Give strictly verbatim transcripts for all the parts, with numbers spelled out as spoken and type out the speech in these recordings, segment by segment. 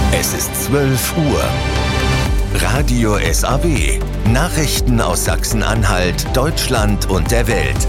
Es ist zwölf Uhr. Radio S A W. Nachrichten aus Sachsen-Anhalt, Deutschland und der Welt.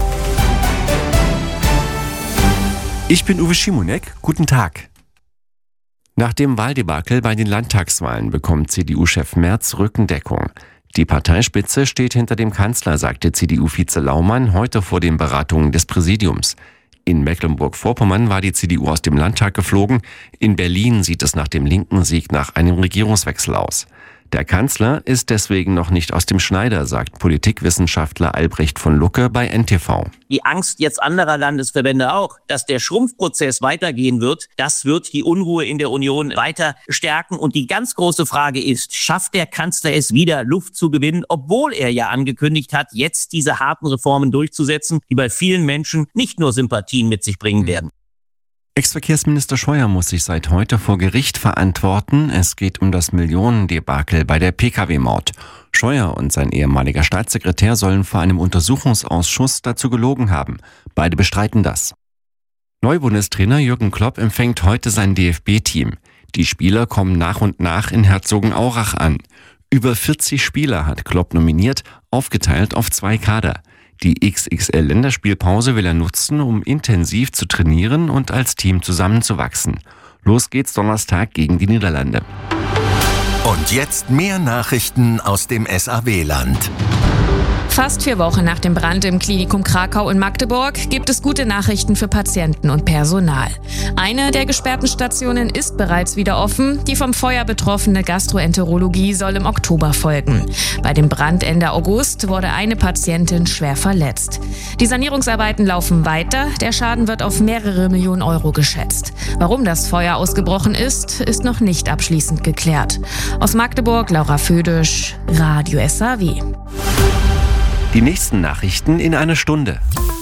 Ich bin Uwe Schimonek. Guten Tag. Nach dem Wahldebakel bei den Landtagswahlen bekommt C D U-Chef Merz Rückendeckung. Die Parteispitze steht hinter dem Kanzler, sagte C D U-Vize Laumann heute vor den Beratungen des Präsidiums. In Mecklenburg-Vorpommern war die C D U aus dem Landtag geflogen. In Berlin sieht es nach dem linken Sieg nach einem Regierungswechsel aus. Der Kanzler ist deswegen noch nicht aus dem Schneider, sagt Politikwissenschaftler Albrecht von Lucke bei N T V. Die Angst jetzt anderer Landesverbände auch, dass der Schrumpfprozess weitergehen wird, das wird die Unruhe in der Union weiter stärken. Und die ganz große Frage ist, schafft der Kanzler es wieder, Luft zu gewinnen, obwohl er ja angekündigt hat, jetzt diese harten Reformen durchzusetzen, die bei vielen Menschen nicht nur Sympathien mit sich bringen werden. Ex-Verkehrsminister Scheuer muss sich seit heute vor Gericht verantworten. Es geht um das Millionendebakel bei der P K W-Maut. Scheuer und sein ehemaliger Staatssekretär sollen vor einem Untersuchungsausschuss dazu gelogen haben. Beide bestreiten das. Neubundestrainer Jürgen Klopp empfängt heute sein D F B-Team. Die Spieler kommen nach und nach in Herzogenaurach an. Über vierzig Spieler hat Klopp nominiert, aufgeteilt auf zwei Kader. Die X X L-Länderspielpause will er nutzen, um intensiv zu trainieren und als Team zusammenzuwachsen. Los geht's Donnerstag gegen die Niederlande. Und jetzt mehr Nachrichten aus dem S A W-Land. Fast vier Wochen nach dem Brand im Klinikum Krakau in Magdeburg gibt es gute Nachrichten für Patienten und Personal. Eine der gesperrten Stationen ist bereits wieder offen. Die vom Feuer betroffene Gastroenterologie soll im Oktober folgen. Bei dem Brand Ende August wurde eine Patientin schwer verletzt. Die Sanierungsarbeiten laufen weiter. Der Schaden wird auf mehrere Millionen Euro geschätzt. Warum das Feuer ausgebrochen ist, ist noch nicht abschließend geklärt. Aus Magdeburg, Laura Födisch, Radio S A W. Die nächsten Nachrichten in einer Stunde.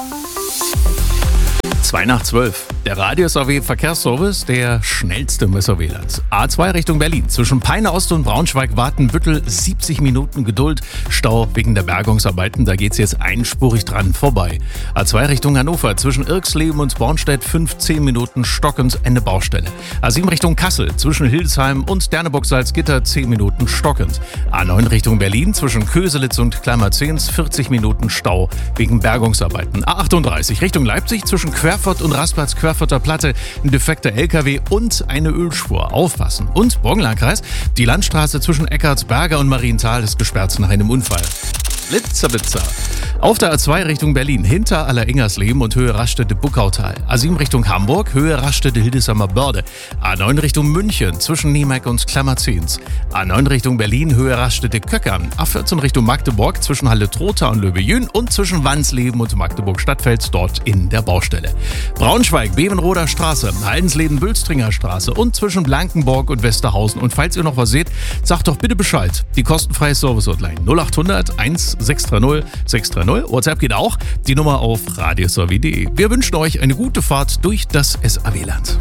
Zwei nach zwölf. Der Radio S A W Verkehrsservice, der schnellste im S A W-Land. A zwei Richtung Berlin. Zwischen Peine Ost und Braunschweig-Wartenbüttel siebzig Minuten Geduld. Stau wegen der Bergungsarbeiten. Da geht's jetzt einspurig dran vorbei. A zwei Richtung Hannover. Zwischen Irksleben und Bornstedt fünfzehn Minuten stockend, Ende Baustelle. A sieben Richtung Kassel. Zwischen Hildesheim und Derneburg-Salzgitter zehn Minuten stockend. A neun Richtung Berlin. Zwischen Köselitz und Kleimerzehns vierzig Minuten Stau wegen Bergungsarbeiten. A achtunddreißig Richtung Leipzig. Zwischen Querfurt und Rasplatz Querfurter Platte, ein defekter L K W und eine Ölspur. Aufpassen. Und Burgenlandkreis, die Landstraße zwischen Eckartsberger und Marienthal ist gesperrt nach einem Unfall. Blitzer, Blitzer. Auf der A zwei Richtung Berlin, hinter Aller-Ingersleben und Höhe Raststätte-Buckautal. A sieben Richtung Hamburg, Höhe Raststätte-Hildesheimer Börde. A neun Richtung München, zwischen Niemeck und Klammerzehns. A neun Richtung Berlin, Höhe Raststätte-Köckern. A vierzehn Richtung Magdeburg, zwischen Halle-Trotha und Löwe-Jün und zwischen Wandsleben und Magdeburg-Stadtfeld, dort in der Baustelle. Braunschweig, Bevenroder Straße, Haldensleben-Bülstringer Straße und zwischen Blankenburg und Westerhausen. Und falls ihr noch was seht, sagt doch bitte Bescheid. Die kostenfreie Service-Hotline null acht hundert eins sechs drei null sechs drei null. WhatsApp geht auch. Die Nummer auf radio s a w punkt d e. Wir wünschen euch eine gute Fahrt durch das S A W-Land.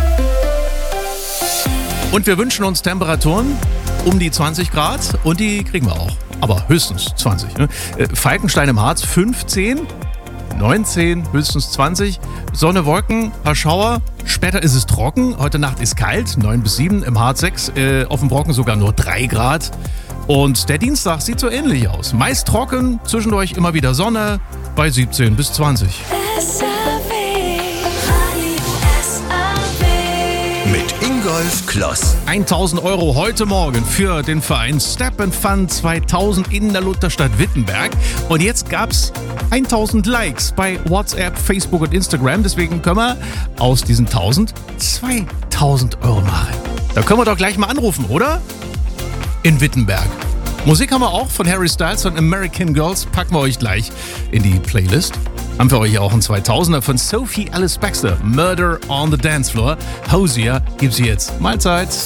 Und wir wünschen uns Temperaturen um die zwanzig Grad und die kriegen wir auch. Aber höchstens zwanzig. Ne? Falkenstein im Harz fünfzehn, neunzehn, höchstens zwanzig. Sonne, Wolken, paar Schauer. Später ist es trocken. Heute Nacht ist kalt, neun bis sieben. Im Harz sechs, äh, auf dem Brocken sogar nur drei Grad. Und der Dienstag sieht so ähnlich aus. Meist trocken, zwischendurch immer wieder Sonne bei siebzehn bis zwanzig. S A W, S A W. Mit Ingolf Kloss. tausend Euro heute Morgen für den Verein Step and Fun zweitausend in der Lutherstadt Wittenberg. Und jetzt gab's tausend Likes bei WhatsApp, Facebook und Instagram. Deswegen können wir aus diesen tausend zweitausend Euro machen. Da können wir doch gleich mal anrufen, oder? In Wittenberg. Musik haben wir auch von Harry Styles und American Girls. Packen wir euch gleich in die Playlist. Haben für euch auch einen zweitausender von Sophie Alice Baxter. Murder on the Dance Floor. Hosier gibt's jetzt. Mahlzeit.